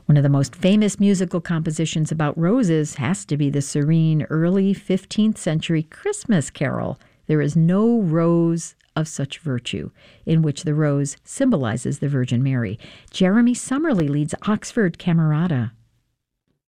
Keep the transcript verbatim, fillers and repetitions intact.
One of the most famous musical compositions about roses has to be the serene early fifteenth century Christmas carol, There Is No Rose of Such Virtue, in which the rose symbolizes the Virgin Mary. Jeremy Summerly leads Oxford Camerata.